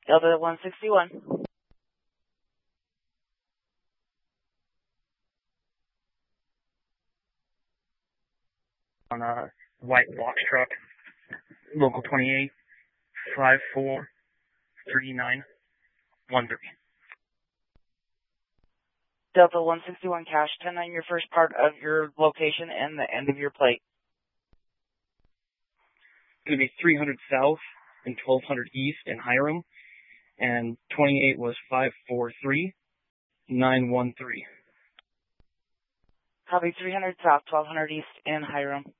Delta 161. On a white box truck, local 28, 543913. Delta 161 Cash 10-9, your first part of your location and the end of your plate. It's going to be 300 South and 1200 East in Hiram, and 28 was 543913. Copy 300 South, 1200 East in Hiram.